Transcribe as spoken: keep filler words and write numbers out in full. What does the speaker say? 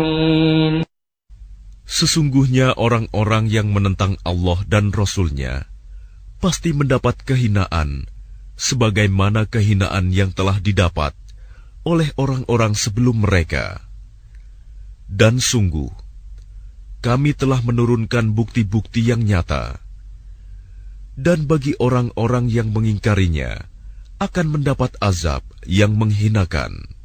Sesungguhnya orang-orang yang menentang Allah dan Rasul-Nya pasti mendapat kehinaan, sebagaimana kehinaan yang telah didapat oleh orang-orang sebelum mereka. Dan sungguh, kami telah menurunkan bukti-bukti yang nyata, dan bagi orang-orang yang mengingkarinya akan mendapat azab yang menghinakan.